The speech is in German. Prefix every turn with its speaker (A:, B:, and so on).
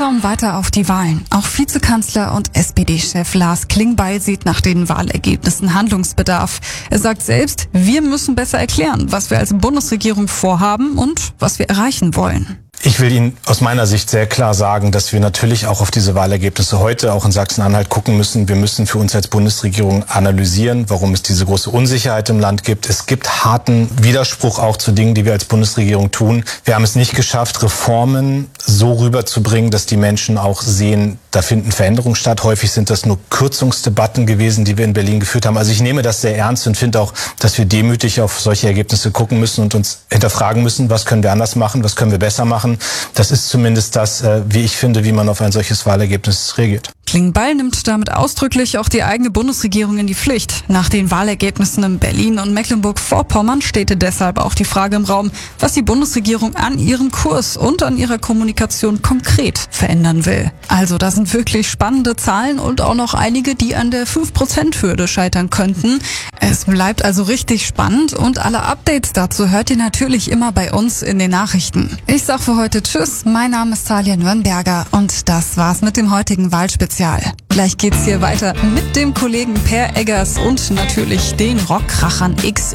A: schauen weiter auf die Wahlen. Auch Vizekanzler und SPD-Chef Lars Klingbeil sieht nach den Wahlergebnissen Handlungsbedarf. Er sagt selbst, wir müssen besser erklären, was wir als Bundesregierung vorhaben und was wir erreichen wollen.
B: Ich will Ihnen aus meiner Sicht sehr klar sagen, dass wir natürlich auch auf diese Wahlergebnisse heute auch in Sachsen-Anhalt gucken müssen. Wir müssen für uns als Bundesregierung analysieren, warum es diese große Unsicherheit im Land gibt. Es gibt harten Widerspruch auch zu Dingen, die wir als Bundesregierung tun. Wir haben es nicht geschafft, Reformen so rüberzubringen, dass die Menschen auch sehen, da finden Veränderungen statt. Häufig sind das nur Kürzungsdebatten gewesen, die wir in Berlin geführt haben. Also ich nehme das sehr ernst und finde auch, dass wir demütig auf solche Ergebnisse gucken müssen und uns hinterfragen müssen, was können wir anders machen, was können wir besser machen. Das ist zumindest das, wie ich finde, wie man auf ein solches Wahlergebnis reagiert.
A: Klingbeil nimmt damit ausdrücklich auch die eigene Bundesregierung in die Pflicht. Nach den Wahlergebnissen in Berlin und Mecklenburg-Vorpommern steht deshalb auch die Frage im Raum, was die Bundesregierung an ihrem Kurs und an ihrer Kommunikation konkret verändern will. Also da sind wirklich spannende Zahlen und auch noch einige, die an der 5%-Hürde scheitern könnten. Es bleibt also richtig spannend und alle Updates dazu hört ihr natürlich immer bei uns in den Nachrichten. Ich sag für heute Tschüss, mein Name ist Talia Nürnberger und das war's mit dem heutigen Wahlspezial. Gleich geht's hier weiter mit dem Kollegen Per Eggers und natürlich den Rockkrachern X